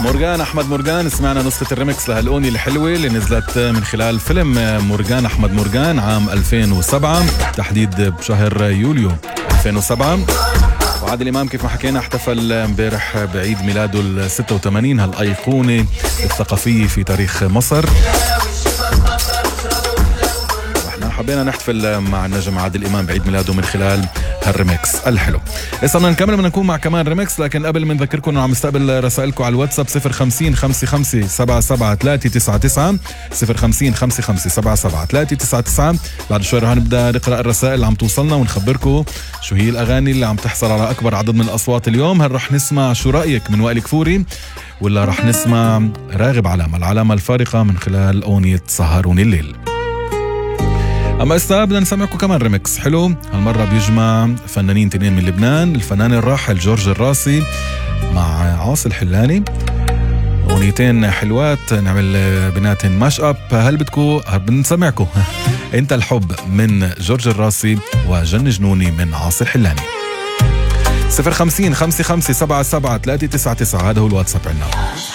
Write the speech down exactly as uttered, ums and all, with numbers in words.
مورجان أحمد مورجان، سمعنا نسخة الريمكس لهالأغنية الحلوة اللي نزلت من خلال فيلم مورجان أحمد مورجان عام ألفين وسبعة، تحديد بشهر يوليو ألفين وسبعة. وعادل إمام كيف ما حكينا احتفل امبارح بعيد ميلاده الستة وثمانين، هالأيقونة الثقافية في تاريخ مصر. حبينا نحتفل مع النجم عادل إمام بعيد ميلاده من خلال هالريمكس الحلو. صرنا نكمل، بدنا نكون مع كمان ريمكس، لكن قبل ما نذكركم انه عم نستقبل رسائلكم على الواتساب صفر خمسين خمسة خمسة سبعة سبعة ثلاثة تسعة تسعة صفر خمسين خمسة خمسة سبعة سبعة ثلاثة تسعة تسعة. بعد شوي رح نبدا نقرا الرسائل اللي عم توصلنا ونخبركم شو هي الاغاني اللي عم تحصل على اكبر عدد من الاصوات اليوم. هل رح نسمع شو رايك من وائل كفوري، ولا رح نسمع راغب علامه العلامه الفارقه من خلال اغنيه سهروني الليل؟ أما إستا بدنا نسمعكم كمان ريمكس حلو، هالمرة بيجمع فنانين تنين من لبنان، الفنان الراحل جورج الراسي مع عاصي الحلاني، أغنيتين حلوات نعمل بناتهم ماش أب. هل بدكو بنسمعكم أنت الحب من جورج الراسي وجن جنوني من عاصي الحلاني. صفر خمسين خمسة خمسة سبعة سبعة ثلاثة تسعة تسعة هذا هو الواتساب عنا.